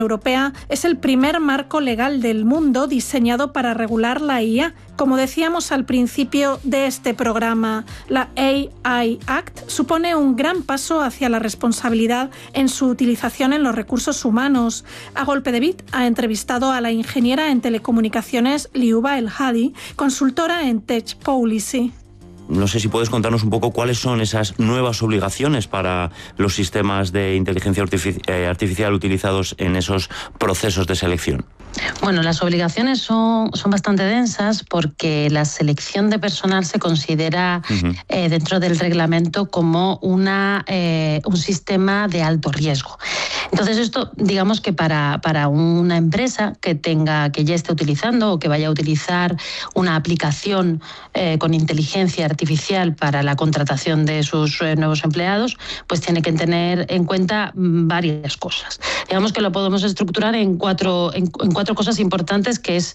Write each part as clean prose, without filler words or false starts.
Europea es el primer marco legal del mundo diseñado para regular la IA. Como decíamos al principio de este programa, la AI Act supone un gran paso hacia la responsabilidad en su utilización en los recursos humanos. A Golpe de Bit ha entrevistado a la ingeniera en telecomunicaciones Liuba El Hadi, consultora en Tech Policy. No sé si puedes contarnos un poco cuáles son esas nuevas obligaciones para los sistemas de inteligencia artificial utilizados en esos procesos de selección. Bueno, las obligaciones son bastante densas porque la selección de personal se considera dentro del reglamento como un sistema de alto riesgo. Entonces esto, digamos que para una empresa que ya esté utilizando o que vaya a utilizar una aplicación con inteligencia artificial para la contratación de sus nuevos empleados, pues tiene que tener en cuenta varias cosas. Digamos que lo podemos estructurar en cuatro cosas importantes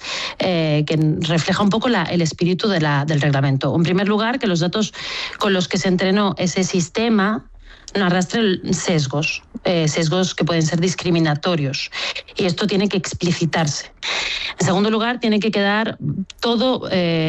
que refleja un poco el espíritu del reglamento. En primer lugar, que los datos con los que se entrenó ese sistema no arrastren sesgos que pueden ser discriminatorios, y esto tiene que explicitarse. En segundo lugar, tiene que quedar todo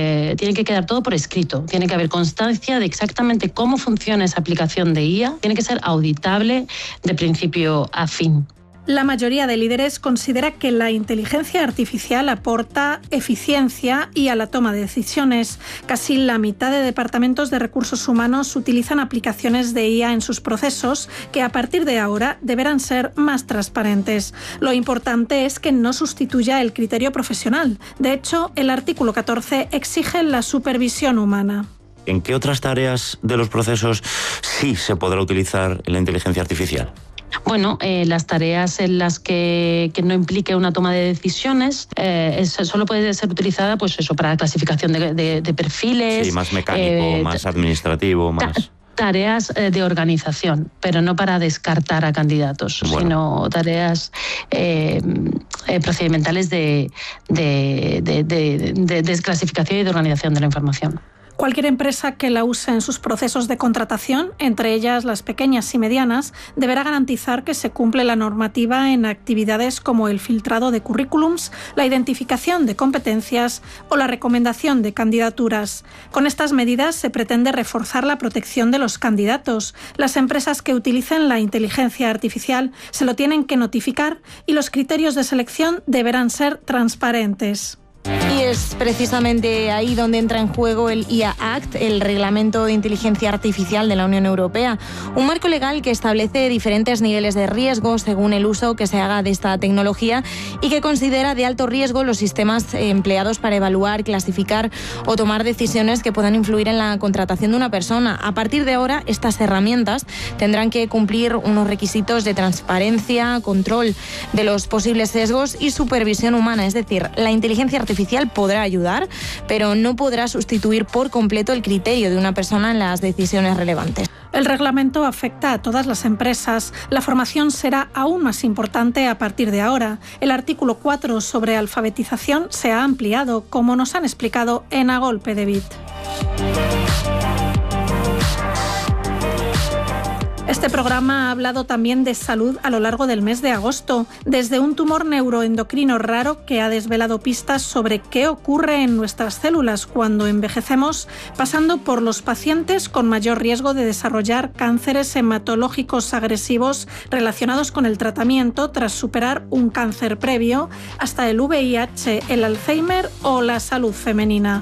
por escrito. Tiene que haber constancia de exactamente cómo funciona esa aplicación de IA. Tiene que ser auditable de principio a fin. La mayoría de líderes considera que la inteligencia artificial aporta eficiencia y a la toma de decisiones. Casi la mitad de departamentos de recursos humanos utilizan aplicaciones de IA en sus procesos que a partir de ahora deberán ser más transparentes. Lo importante es que no sustituya el criterio profesional. De hecho, el artículo 14 exige la supervisión humana. ¿En qué otras tareas de los procesos sí se podrá utilizar la inteligencia artificial? Bueno, las tareas en las que no implique una toma de decisiones solo puede ser utilizada pues eso, para la clasificación de perfiles. Sí, más mecánico, más administrativo, más... Tareas de organización, pero no para descartar a candidatos, sino tareas procedimentales de desclasificación y de organización de la información. Cualquier empresa que la use en sus procesos de contratación, entre ellas las pequeñas y medianas, deberá garantizar que se cumple la normativa en actividades como el filtrado de currículums, la identificación de competencias o la recomendación de candidaturas. Con estas medidas se pretende reforzar la protección de los candidatos. Las empresas que utilicen la inteligencia artificial se lo tienen que notificar y los criterios de selección deberán ser transparentes. Y es precisamente ahí donde entra en juego el IA Act, el Reglamento de Inteligencia Artificial de la Unión Europea, un marco legal que establece diferentes niveles de riesgo según el uso que se haga de esta tecnología y que considera de alto riesgo los sistemas empleados para evaluar, clasificar o tomar decisiones que puedan influir en la contratación de una persona. A partir de ahora, estas herramientas tendrán que cumplir unos requisitos de transparencia, control de los posibles sesgos y supervisión humana, es decir, la inteligencia artificial podrá ayudar, pero no podrá sustituir por completo el criterio de una persona en las decisiones relevantes. El reglamento afecta a todas las empresas. La formación será aún más importante a partir de ahora. El artículo 4 sobre alfabetización se ha ampliado, como nos han explicado en A Golpe de Bit. Este programa ha hablado también de salud a lo largo del mes de agosto, desde un tumor neuroendocrino raro que ha desvelado pistas sobre qué ocurre en nuestras células cuando envejecemos, pasando por los pacientes con mayor riesgo de desarrollar cánceres hematológicos agresivos relacionados con el tratamiento tras superar un cáncer previo, hasta el VIH, el Alzheimer o la salud femenina.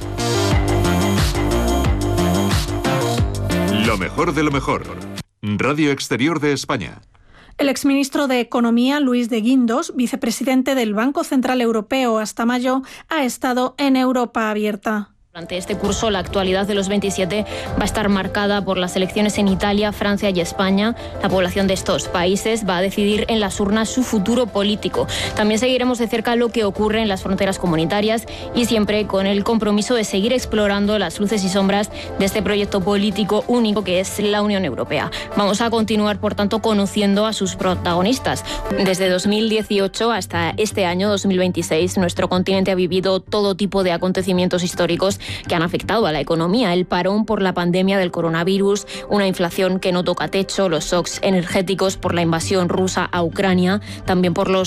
Lo mejor de lo mejor. Radio Exterior de España. El exministro de Economía, Luis de Guindos, vicepresidente del Banco Central Europeo hasta mayo, ha estado en Europa Abierta. Durante este curso, la actualidad de los 27 va a estar marcada por las elecciones en Italia, Francia y España. La población de estos países va a decidir en las urnas su futuro político. También seguiremos de cerca lo que ocurre en las fronteras comunitarias y siempre con el compromiso de seguir explorando las luces y sombras de este proyecto político único que es la Unión Europea. Vamos a continuar, por tanto, conociendo a sus protagonistas. Desde 2018 hasta este año 2026, nuestro continente ha vivido todo tipo de acontecimientos históricos que han afectado a la economía, el parón por la pandemia del coronavirus, una inflación que no toca techo, los shocks energéticos por la invasión rusa a Ucrania, también por los